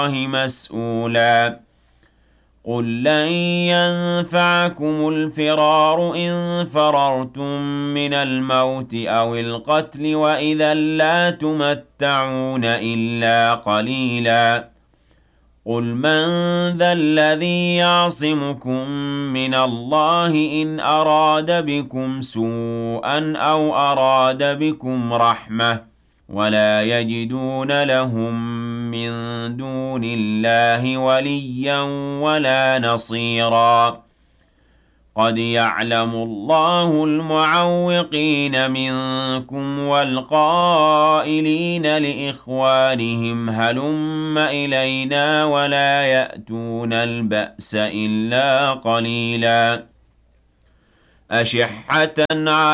مسؤولا قل لن ينفعكم الفرار إن فررتم من الموت أو القتل وإذا لا تمتعون إلا قليلا قل من ذا الذي يعصمكم من الله إن أراد بكم سوءا أو أراد بكم رحمة ولا يجدون لهم من دون الله وليا ولا نصيرا قد يعلم الله المعوقين منكم والقائلين لإخوانهم هلم إلينا ولا يأتون البأس إلا قليلا أشحة